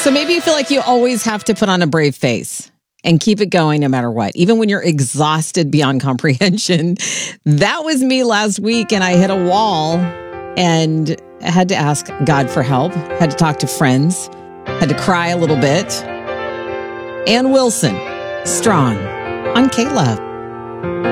So maybe you feel like you always have to put on a brave face and keep it going no matter what, even when you're exhausted beyond comprehension. That was me last week, and I hit a wall and had to ask God for help, had to talk to friends, had to cry a little bit. Ann Wilson, Strong on K-Love.